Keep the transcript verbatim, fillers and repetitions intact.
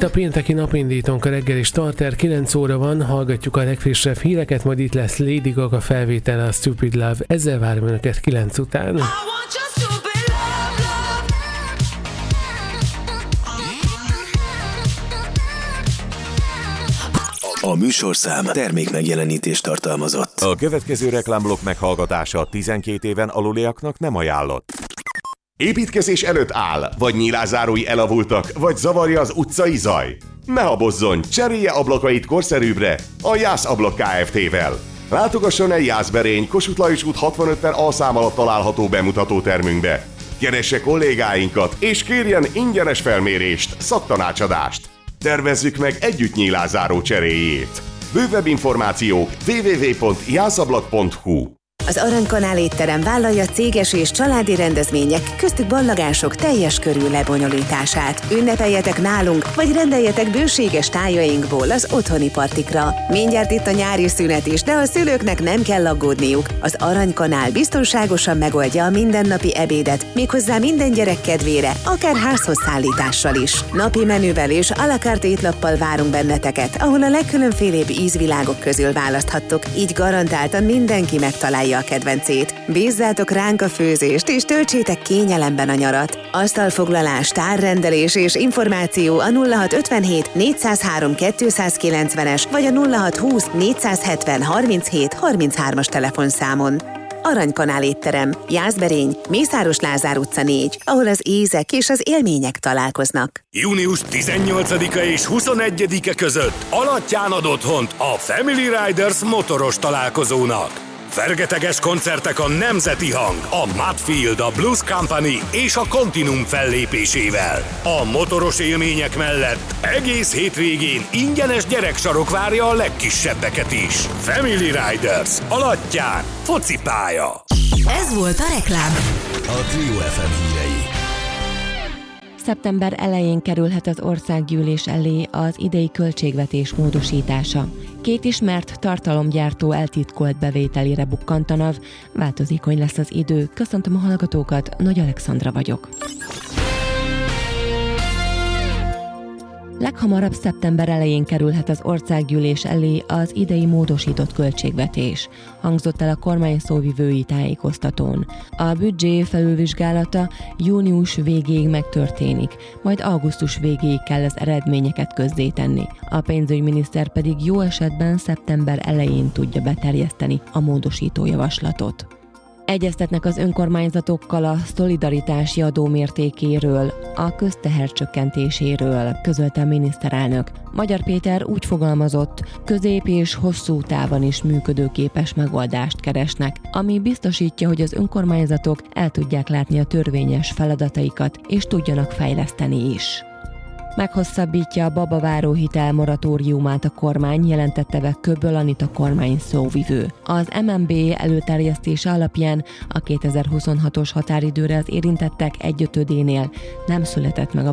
a pénteki napindítónk, a reggeli starter, kilenc óra van, hallgatjuk a legfrissebb híreket, majd itt lesz Lady Gaga felvétele, a Stupid Love. Ezzel várom önöket kilenc után. A műsorszám termék megjelenítést tartalmazott. A következő reklámblokk meghallgatása tizenkét éven aluliaknak nem ajánlott. Építkezés előtt áll, vagy nyilázárói elavultak, vagy zavarja az utcai zaj? Ne habozzon, cserélje ablakait korszerűbbre a Jász Ablak Kft-vel. Látogasson el Jászberény, Kossuth Lajos út hatvanöt per A szám alatt található bemutató termünkbe. Keresse kollégáinkat, és kérjen ingyenes felmérést, szaktanácsadást. Tervezzük meg együtt nyílázáró cseréjét. Bővebb információk double-u double-u double-u pont jászablak pont hu. Az Aranykanál étterem vállalja céges és családi rendezvények, köztük ballagások teljes körű lebonyolítását. Ünnepeljetek nálunk, vagy rendeljetek bőséges tájainkból az otthoni partikra. Mindjárt itt a nyári szünet is, de a szülőknek nem kell aggódniuk. Az Aranykanál biztonságosan megoldja a mindennapi ebédet, méghozzá minden gyerek kedvére, akár házhoz szállítással is. Napi menüvel és à la carte étlappal várunk benneteket, ahol a legkülönfélébb ízvilágok közül választhattok, így garantáltan mindenki megtalálja a kedvencét. Bízzátok ránk a főzést, és töltsétek kényelemben a nyarat. Asztalfoglalás, tárrendelés és információ a nulla hat ötvenhét négyszázhárom kétszázkilencvenes vagy a nulla hat húsz négyszázhetven harminchét harminchárom-as telefonszámon. Aranykanál étterem, Jászberény, Mészáros Lázár utca négy, ahol az ízek és az élmények találkoznak. június tizennyolcadika és huszonegyedike között Alattyán ad otthont a Family Riders motoros találkozónak. Fergeteges koncertek a Nemzeti Hang, a Mudfield, a Blues Company és a Continuum fellépésével. A motoros élmények mellett egész hétvégén ingyenes gyereksarok várja a legkisebbeket is. Family Riders, Alattyán, focipálya. Ez volt a reklám. A Trio ef em hírei. Szeptember elején kerülhet az országgyűlés elé az idei költségvetés módosítása. Két ismert tartalomgyártó eltitkolt bevételére bukkant a NAV, változékony lesz az idő. Köszöntöm a hallgatókat, Nagy Alexandra vagyok. Leghamarabb szeptember elején kerülhet az országgyűlés elé az idei módosított költségvetés, hangzott el a kormány szóvivői tájékoztatón. A büdzsé felülvizsgálata június végéig megtörténik, majd augusztus végéig kell az eredményeket közzétenni. A pénzügyminiszter pedig jó esetben szeptember elején tudja beterjeszteni a módosító javaslatot. Egyeztetnek az önkormányzatokkal a szolidaritási adó mértékéről, a közteher csökkentéséről, közölte a miniszterelnök. Magyar Péter úgy fogalmazott, közép és hosszú távon is működőképes megoldást keresnek, ami biztosítja, hogy az önkormányzatok el tudják látni a törvényes feladataikat és tudjanak fejleszteni is. Meghosszabbítja a babaváró hitel moratóriumát a kormány, jelentette be Köbböl Anita kormány szóvivő. Az em en bé előterjesztése alapján a kétezer-huszonhatos határidőre az érintettek egyötödénél nem született meg a